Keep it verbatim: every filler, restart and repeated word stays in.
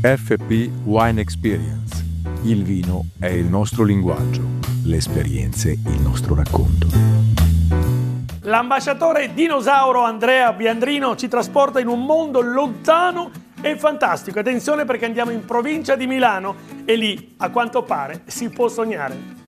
F P Wine Experience. Il vino è il nostro linguaggio, le esperienze il nostro racconto. L'ambasciatore dinosauro Andrea Biandrino ci trasporta in un mondo lontano e fantastico. Attenzione perché andiamo in provincia di Milano e lì, a quanto pare, si può sognare.